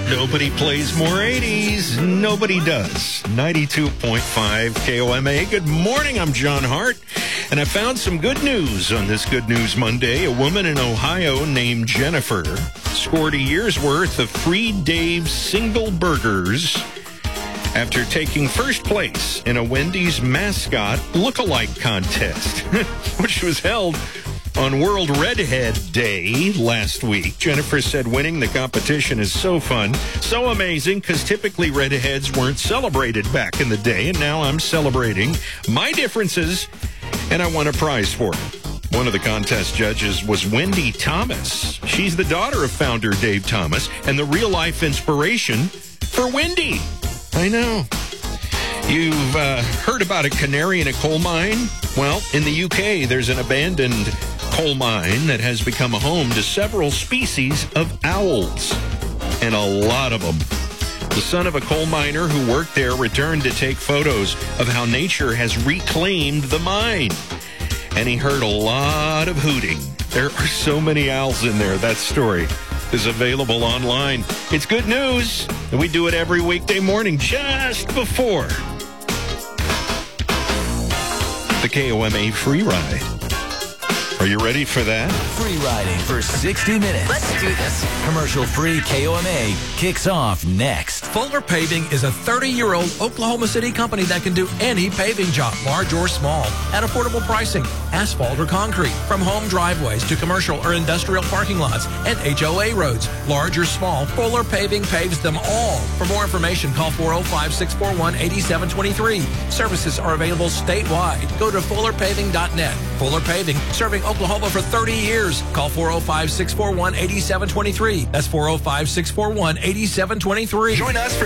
Nobody plays more 80s. Nobody does. 92.5 KOMA. Good morning. I'm John Hart, and I found some good news on this Good News Monday. A woman in Ohio named Jennifer scored a year's worth of free Dave's single burgers after taking first place in a Wendy's mascot look-alike contest, which was held on World Redhead Day last week. Jennifer said winning the competition is so fun, so amazing, because typically redheads weren't celebrated back in the day, and now I'm celebrating my differences, and I won a prize for it. One of the contest judges was Wendy Thomas. She's the daughter of founder Dave Thomas and the real-life inspiration for Wendy. I know. You've heard about a canary in a coal mine? Well, in the UK, there's an abandoned coal mine that has become a home to several species of owls, and a lot of them. The son of a coal miner who worked there returned to take photos of how nature has reclaimed the mine, and he heard a lot of hooting. There are so many owls in there. That story is available online. It's good news, and we do it every weekday morning just before the KOMA Free Ride. Are you ready for that? Free riding for 60 minutes. Let's do this. Commercial-free KOMA kicks off next. Fuller Paving is a 30-year-old Oklahoma City company that can do any paving job, large or small, at affordable pricing, asphalt or concrete, from home driveways to commercial or industrial parking lots and HOA roads. Large or small, Fuller Paving paves them all. For more information, call 405-641-8723. Services are available statewide. Go to fullerpaving.net. Fuller Paving, serving Oklahoma for 30 years. Call 405-641-8723. That's 405-641-8723. Join us for